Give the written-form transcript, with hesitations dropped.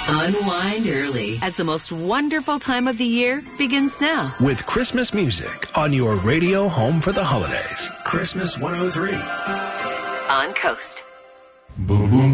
Unwind early as the most wonderful time of the year begins now. With Christmas music on your radio home for the holidays. Christmas 103. On Coast. Boom, boom.